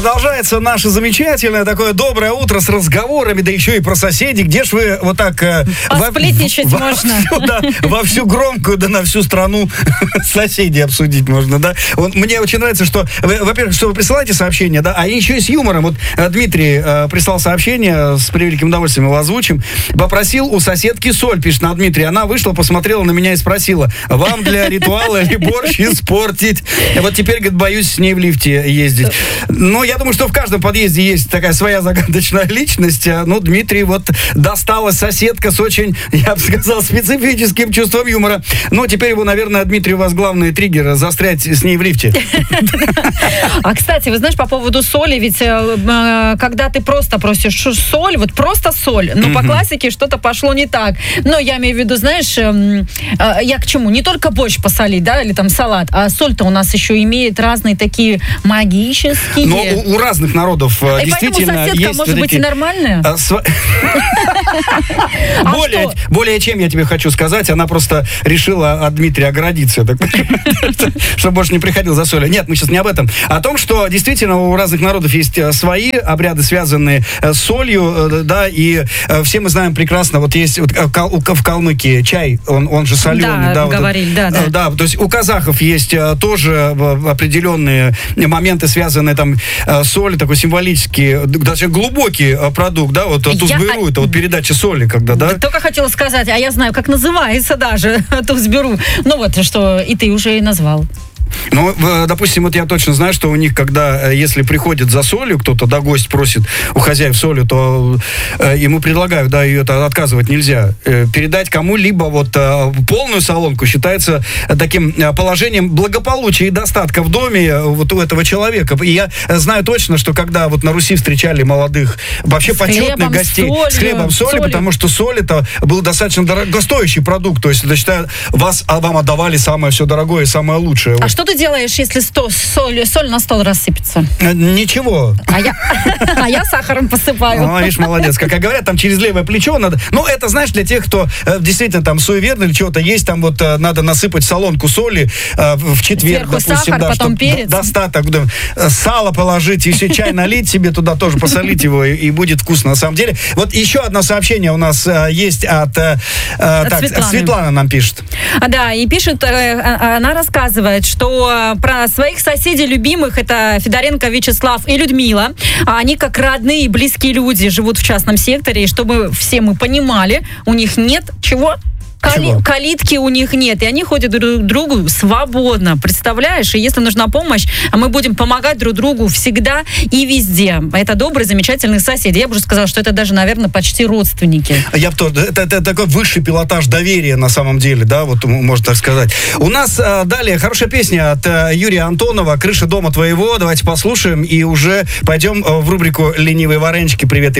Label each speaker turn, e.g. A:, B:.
A: Продолжается наше замечательное такое доброе утро с разговорами, да еще и про соседей. Где ж вы вот так...
B: Посплетничать можно.
A: Во всю громкую, да на всю страну соседей обсудить можно, да. Мне очень нравится, что, во-первых, что вы присылаете сообщения, да, а еще и с юмором. Вот Дмитрий прислал сообщение, с превеликим удовольствием его озвучим. Попросил у соседки соль, пишет нам Дмитрий. Она вышла, посмотрела на меня и спросила: вам для ритуала ли борщ испортить? Вот теперь, говорит, боюсь с ней в лифте ездить. Ну, я думаю, что в каждом подъезде есть такая своя загадочная личность. Ну, Дмитрий, вот досталась соседка с очень, я бы сказал, специфическим чувством юмора. Ну, теперь его, наверное, Дмитрий, у вас главный триггер — застрять с ней в лифте.
B: А, кстати, вы знаешь, по поводу соли, ведь когда ты просто просишь соль, вот просто соль, но по классике что-то пошло не так. Но я имею в виду, знаешь, я к чему? Не только борщ посолить, да, или там салат, а соль-то у нас еще имеет разные такие магические.
A: Но у разных народов действительно
B: соседка
A: есть
B: может быть и нормальная?
A: Более чем я тебе хочу сказать, она просто решила от Дмитрия оградиться, чтобы больше не приходил за солью. Нет, мы сейчас не об этом. О том, что действительно у разных народов есть свои обряды, связанные с солью, да, и все мы знаем прекрасно, вот есть в Калмыкии чай, он же соленый.
B: Да, говорили, да.
A: Да, то есть у казахов есть тоже определенные моменты, связанные там с солью, такой символический, даже глубокий продукт, да, вот тузберу, это вот передача соли, когда, да?
B: Только хотела сказать, а я знаю, как называется даже тузберу. Ну вот, что и ты уже и назвал.
A: Ну, допустим, вот я точно знаю, что у них, когда, если приходит за солью, кто-то, да, гость просит у хозяев солью, то ему предлагают, да, ее-то отказывать нельзя. Передать кому-либо вот полную солонку считается таким положением благополучия и достатка в доме вот у этого человека. И я знаю точно, что когда вот на Руси встречали молодых, вообще почетных гостей с хлебом, солью, потому что соль это был достаточно дорогостоящий продукт, то есть, это, считаю, вам отдавали самое все дорогое и самое лучшее.
B: А что ты делаешь, если соль на стол рассыпется?
A: Ничего.
B: А я сахаром посыпаю.
A: Ну, видишь, молодец. Как говорят, там через левое плечо надо... Ну, это, знаешь, для тех, кто действительно там суеверный или чего-то есть, там вот надо насыпать солонку соли в четверг,
B: сверху допустим, сахар, да, потом перец.
A: Достаток, сало положить, еще чай налить себе туда, тоже посолить его, и будет вкусно, на самом деле. Вот еще одно сообщение у нас есть от Светлана нам пишет.
B: Да, и пишет, она рассказывает, что про своих соседей любимых, это Федоренко Вячеслав и Людмила, они как родные и близкие люди живут в частном секторе, и чтобы все мы понимали, у них нет чего? Калитки у них нет, и они ходят друг к другу свободно, представляешь? И если нужна помощь, мы будем помогать друг другу всегда и везде. Это добрые, замечательные соседи. Я бы уже сказала, что это даже, наверное, почти родственники.
A: Я бы тоже. Это такой высший пилотаж доверия на самом деле, да, вот можно так сказать. У нас далее хорошая песня от Юрия Антонова «Крыша дома твоего». Давайте послушаем и уже пойдем в рубрику «Ленивые варенчики». Привет.